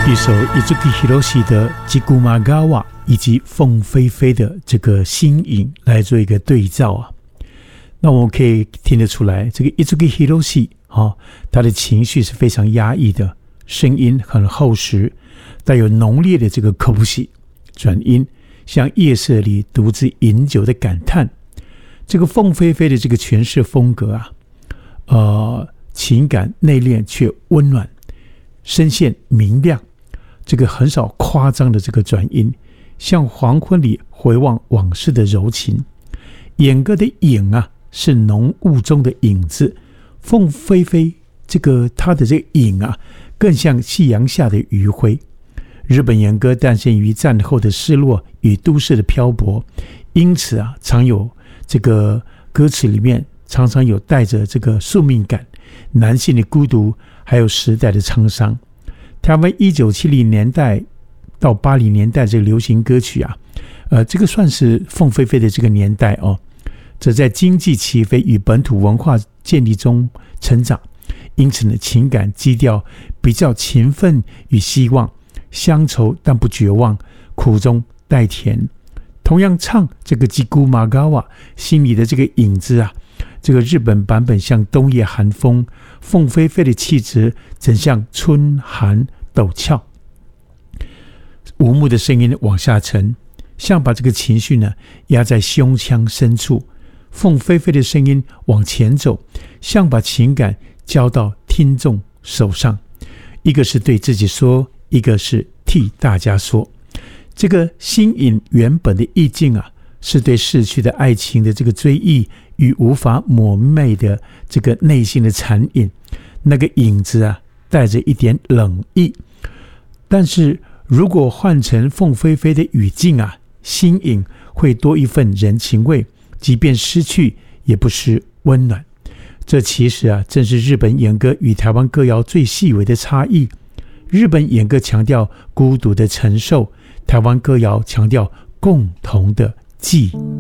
一首Izuki Hiroshi 的吉古马嘎瓦以及凤飞飞的这个新颖来做一个对照啊，那我们可以听得出来，这个 Izuki Hiroshi 他的情绪是非常压抑的，声音很厚实，带有浓烈的这个口气转音，像夜色里独自饮酒的感叹。这个凤飞飞的这个诠释风格啊，情感内敛却温暖，声线明亮，这个很少夸张的这个转音，像黄昏里回望往事的柔情。演歌的影啊，是浓雾中的影子，凤飞飞他的这个影啊，更像夕阳下的余晖。日本演歌诞生于战后的失落与都市的漂泊，因此啊，常有这个歌词里面常常有带着这个宿命感、男性的孤独，还有时代的沧桑。台湾1970年代到80年代这个流行歌曲啊，这个算是凤飞飞的这个年代哦。这在经济起飞与本土文化建立中成长，因此呢，情感基调比较勤奋与希望，乡愁但不绝望，苦中带甜。同样唱这个吉古马嘎瓦，心里的这个影子啊，这个日本版本像冬夜寒风，凤飞飞的气质真像春寒陡峭。无目的声音往下沉，像把这个情绪呢压在胸腔深处；凤飞飞的声音往前走，像把情感交到听众手上。一个是对自己说，一个是替大家说。这个新颖原本的意境啊，是对逝去的爱情的这个追忆与无法抹灭的这个内心的残影。那个影子啊，带着一点冷意。但是如果换成凤飞飞的语境啊，新颖会多一份人情味，即便失去也不失温暖。这其实啊，正是日本演歌与台湾歌谣最细微的差异。日本演歌强调孤独的承受，台湾歌谣强调共同的记忆。